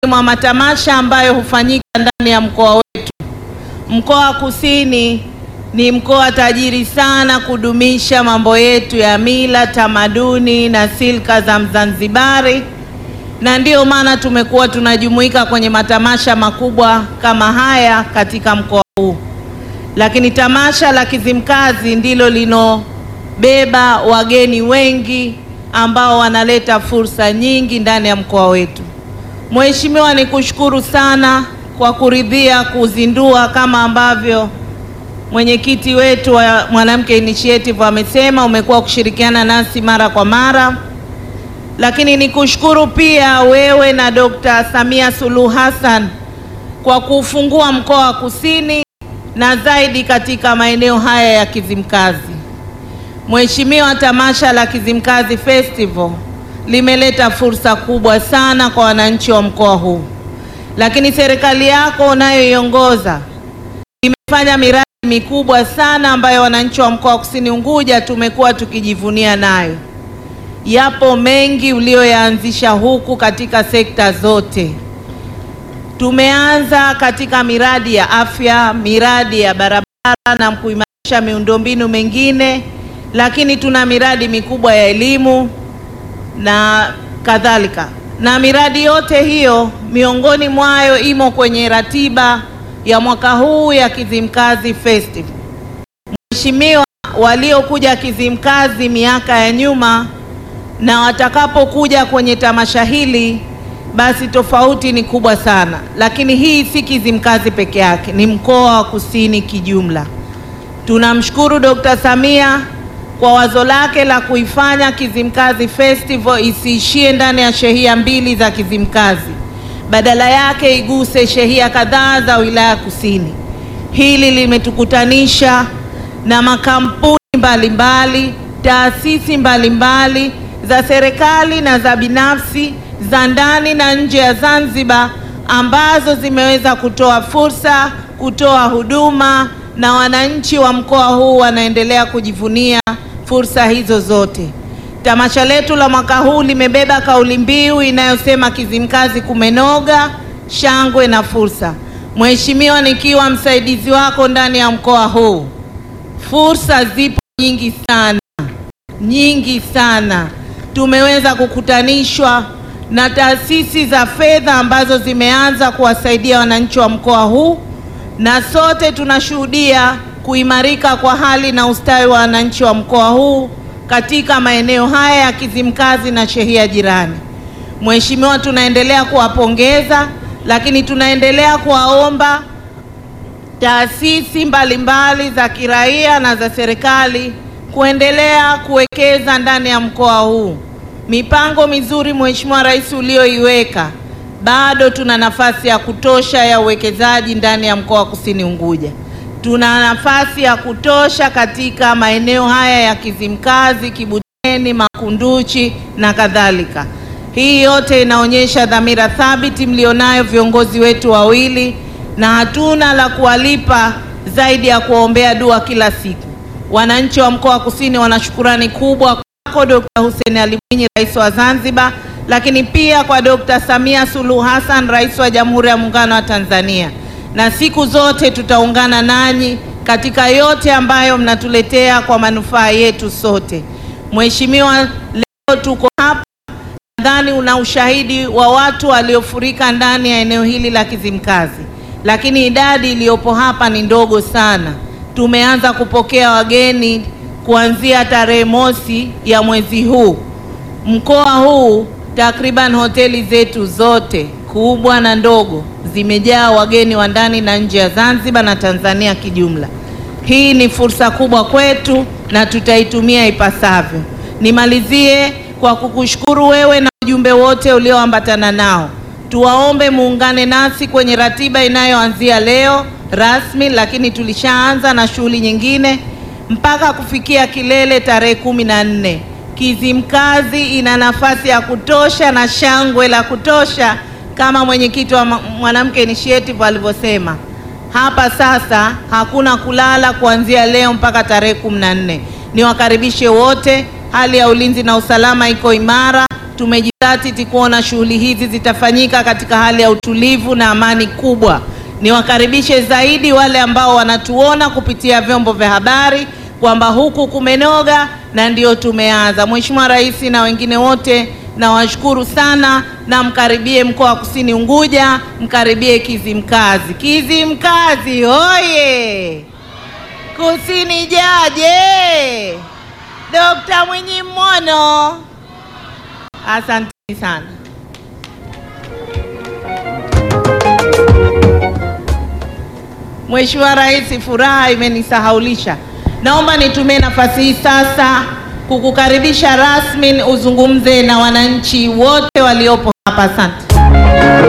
mwa matamasha ambayo hufanyika ndani ya mkoa wetu. Mkoa wa Kusini ni mkoa tajiri sana kudumisha mambo yetu ya mila, tamaduni na silka za Mzanzibari, na ndio maana tumekuwa tunajumuika kwenye matamasha makubwa kama haya katika mkoa huu. Lakini tamasha la Kizimkazi ndilo linobeba wageni wengi ambao wanaleta fursa nyingi ndani ya mkoa wetu. Mheshimiwa, nikushukuru sana kwa kuridhia kuzindua kama ambavyo mwenyekiti wetu wa Mwanamke Initiative amesema, umekuwa kushirikiana nasi mara kwa mara. Lakini nikushukuru pia wewe na Dr. Samia Suluhu Hassan kwa kufungua mkoa wa Kusini na zaidi katika maeneo haya ya Kizimkazi. Mheshimiwa, tamasha la Kizimkazi Festival limeleta fursa kubwa sana kwa wananchi wa mkoa huu. Lakini serikali yako unayoiongoza imefanya miradi mikubwa sana ambayo wananchi wa mkoa wa Kusini Unguja tumekuwa tukijivunia nayo. Yapo mengi ulioyaanzisha huku katika sekta zote. Tumeanza katika miradi ya afya, miradi ya barabara na kuimarisha miundombinu mengine, lakini tuna miradi mikubwa ya elimu na kadhalika. Na miradi yote hiyo miongoni mwayo imo kwenye ratiba ya mwaka huu ya Kizimkazi Festival. Mheshimiwa, waliokuja Kizimkazi miaka ya nyuma na watakapokuja kwenye tamasha hili, basi tofauti ni kubwa sana. Lakini hii si Kizimkazi peke yake, ni mkoa wa Kusini kijumla. Tunamshukuru Dr. Samia kwa wazo lake la kuifanya Kizimkazi Festival isiishie ndani ya shehia 2 za Kizimkazi, badala yake iguse shehia kadhaa za wilaya Kusini. Hili limetukutanisha na makampuni mbalimbali, taasisi mbalimbali za serikali na za binafsi, za ndani na nje ya Zanzibar, ambazo zimeweza kutoa fursa, kutoa huduma, na wananchi wa mkoa huu wanaendelea kujivunia fursa hizo zote. Tamasha letu la mwaka huu limebeba kauli mbiu inayosema Kizimkazi kumenoga, shangwe na fursa. Mheshimiwa, nikiwa msaidizi wako ndani ya mkoa huu, fursa zipo nyingi sana. Tumeweza kukutanishwa na taasisi za fedha ambazo zimeanza kuwasaidia wananchi wa mkoa huu, na sote tunashuhudia kuimarika kwa hali na ustawi wa wananchi wa mkoa huu katika maeneo haya ya Kizimkazi na shehia jirani. Mheshimiwa, tunaendelea kuwapongeza, lakini tunaendelea kuwaomba taasisi mbalimbali za kiraia na za serikali kuendelea kuwekeza ndani ya mkoa huu. Mipango mizuri Mheshimiwa Rais ulioiweka, bado tuna nafasi ya kutosha ya uwekezaji ndani ya mkoa wa Kusini Unguja. Tuna nafasi ya kutosha katika maeneo haya ya Kizimkazi, Kibuteni, Makunduchi na kadhalika. Hii yote inaonyesha dhamira thabiti mlionayo viongozi wetu wawili, na hatuna la kuwalipa zaidi ya kuombea dua kila siku. Wananchi wa mkoa wa Kusini wana shukrani kubwa kwa Dr. Hussein Ali Mwinyi, Rais wa Zanzibar, lakini pia kwa Dr. Samia Suluhu Hassan, Rais wa Jamhuri ya Muungano wa Tanzania. Na siku zote tutaungana nanyi katika yote ambayo mnatuletea kwa manufaa yetu sote. Mheshimiwa, leo tuko hapa, nadhani una ushahidi wa watu waliofurika ndani ya eneo hili la Kizimkazi, lakini idadi iliyopo hapa ni ndogo sana. Tumeanza kupokea wageni kuanzia tarehe 1 ya mwezi huu. Mkoa huu takriban hoteli zetu zote kubwa na ndogo zimejaa wageni wa ndani na nje ya Zanzibar na Tanzania kijumla. Hii ni fursa kubwa kwetu na tutaitumia ipasavyo. Nimalizie kwa kukushukuru wewe na ujumbe wote ulioambatana nao. Tuwaombe muungane nasi kwenye ratiba inayoanzia leo rasmi, lakini tulishaanza na shughuli nyingine mpaka kufikia kilele tarehe 14. Kizimkazi ina nafasi ya kutosha na shangwe la kutosha, kama mwenyekiti wa Mwanamke Initiative alivyosema. Hapa sasa hakuna kulala kuanzia leo mpaka tarehe 14. Niwakaribishe wote, hali ya ulinzi na usalama iko imara, tumejidhatiti kuona shughuli hizi zitafanyika katika hali ya utulivu na amani kubwa. Niwakaribishe zaidi wale ambao wanatuona kupitia vyombo vya habari kwamba huku kumenoga na ndio tumeanza. Mheshimiwa Rais na wengine wote nawashukuru sana, na mkaribie mkoa wa Kusini Unguja, mkaribie Kizimkazi. Kizimkazi hoye! Kusini jaje! Dr. Mwinyi Mmono. Asante sana. Mheshimiwa Rais, furaha imenisahaulisha. Naomba nitumie nafasi hii sasa kukukaribisha rasmi uzungumze na wananchi wote waliopo hapa. Asante.